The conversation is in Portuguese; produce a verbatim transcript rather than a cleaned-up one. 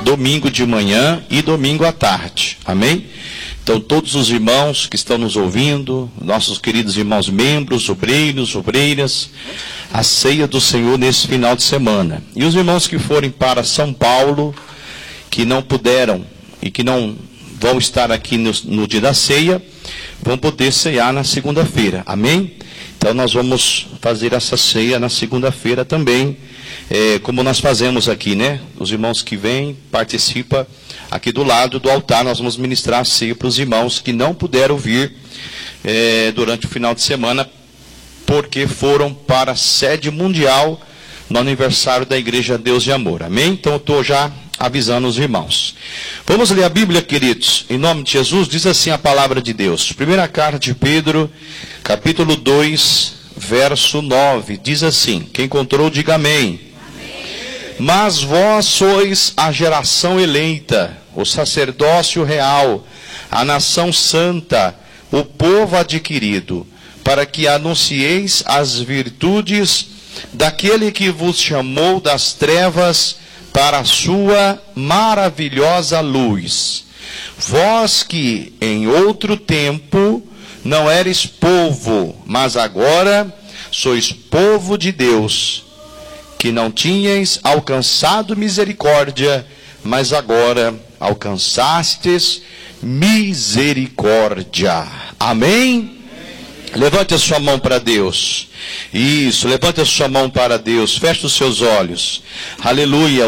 domingo de manhã e domingo à tarde. Amém? Então, todos os irmãos que estão nos ouvindo, nossos queridos irmãos membros, obreiros, obreiras, a ceia do Senhor nesse final de semana. E os irmãos que forem para São Paulo, que não puderam e que não vão estar aqui no, no dia da ceia, vão poder ceiar na segunda-feira. Amém? Então, nós vamos fazer essa ceia na segunda-feira também, é, como nós fazemos aqui, né? Os irmãos que vêm, participam aqui do lado do altar, nós vamos ministrar a ceia para os irmãos que não puderam vir é, durante o final de semana, porque foram para a sede mundial no aniversário da Igreja Deus de Amor. Amém? Então, eu estou já avisando os irmãos. Vamos ler a Bíblia, queridos. Em nome de Jesus, diz assim a palavra de Deus. Primeira carta de Pedro, capítulo dois, verso nove. Diz assim, quem encontrou, diga amém. Amém. Mas vós sois a geração eleita, o sacerdócio real, a nação santa, o povo adquirido, para que anuncieis as virtudes daquele que vos chamou das trevas para a sua maravilhosa luz. Vós que em outro tempo não eres povo, mas agora sois povo de Deus, que não tinhais alcançado misericórdia, mas agora alcançastes misericórdia. Amém? Levante a sua mão para Deus. Isso, levante a sua mão para Deus. Feche os seus olhos. Aleluia.